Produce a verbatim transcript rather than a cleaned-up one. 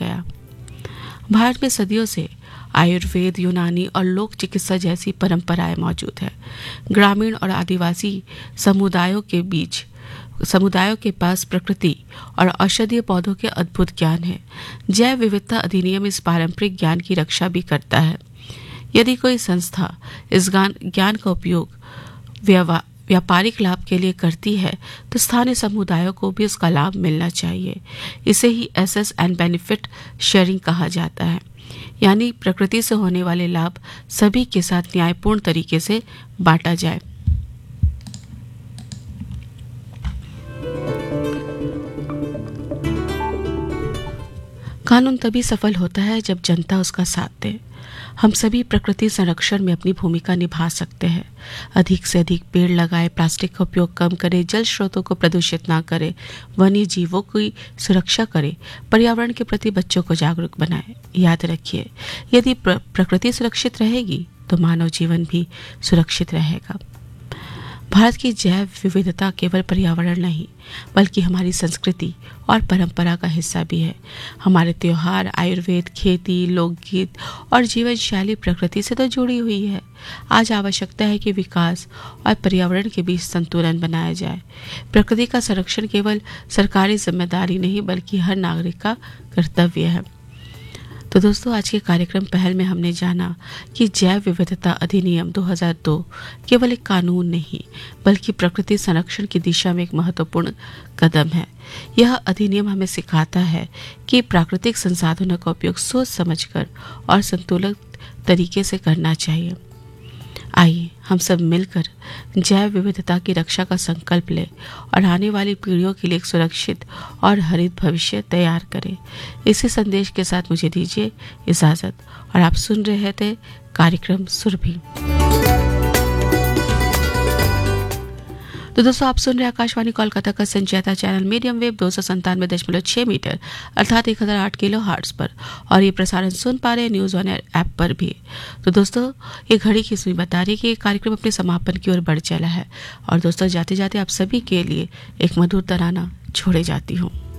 गया। भारत में सदियों से आयुर्वेद, यूनानी और लोक चिकित्सा जैसी परंपराएं मौजूद है। ग्रामीण और आदिवासी समुदायों के बीच समुदायों के पास प्रकृति और औषधीय पौधों के अद्भुत ज्ञान है। जैव विविधता अधिनियम इस पारंपरिक ज्ञान की रक्षा भी करता है। यदि कोई संस्था इस ज्ञान का उपयोग व्यापारिक लाभ के लिए करती है तो स्थानीय समुदायों को भी उसका लाभ मिलना चाहिए। इसे ही एसेस एंड बेनिफिट शेयरिंग कहा जाता है, यानी प्रकृति से होने वाले लाभ सभी के साथ न्यायपूर्ण तरीके से बांटा जाए। कानून तभी सफल होता है जब जनता उसका साथ दे। हम सभी प्रकृति संरक्षण में अपनी भूमिका निभा सकते हैं। अधिक से अधिक पेड़ लगाए, प्लास्टिक का उपयोग कम करें, जल स्रोतों को प्रदूषित ना करें, वन्य जीवों की सुरक्षा करें, पर्यावरण के प्रति बच्चों को जागरूक बनाएं। याद रखिए, यदि प्र, प्रकृति सुरक्षित रहेगी तो मानव जीवन भी सुरक्षित रहेगा। भारत की जैव विविधता केवल पर्यावरण नहीं बल्कि हमारी संस्कृति और परंपरा का हिस्सा भी है। हमारे त्योहार, आयुर्वेद, खेती, लोकगीत और जीवन शैली प्रकृति से तो जुड़ी हुई है। आज आवश्यकता है कि विकास और पर्यावरण के बीच संतुलन बनाया जाए। प्रकृति का संरक्षण केवल सरकारी जिम्मेदारी नहीं बल्कि हर नागरिक का कर्तव्य है। तो दोस्तों, आज के कार्यक्रम पहल में हमने जाना कि जैव विविधता अधिनियम दो हज़ार दो केवल एक कानून नहीं बल्कि प्रकृति संरक्षण की दिशा में एक महत्वपूर्ण कदम है। यह अधिनियम हमें सिखाता है कि प्राकृतिक संसाधनों का उपयोग सोच समझकर और संतुलित तरीके से करना चाहिए। आइए हम सब मिलकर जैव विविधता की रक्षा का संकल्प लें और आने वाली पीढ़ियों के लिए एक सुरक्षित और हरित भविष्य तैयार करें। इसी संदेश के साथ मुझे दीजिए इजाजत और आप सुन रहे थे कार्यक्रम सुरभि। तो दोस्तों, आप सुन रहे आकाशवाणी कोलकाता का संचेता चैनल मीडियम वेव दो सौ संतानवे दशमलव छह मीटर अर्थात एक हजार आठ किलो हार्ट्स पर, और ये प्रसारण सुन पा रहे न्यूज ऑन एयर ऐप पर भी। तो दोस्तों, ये घड़ी की सुई बता रही है कि ये कार्यक्रम अपने समापन की ओर बढ़ चला है। और दोस्तों, जाते जाते आप सभी के लिए एक मधुर तराना छोड़े जाती हूँ।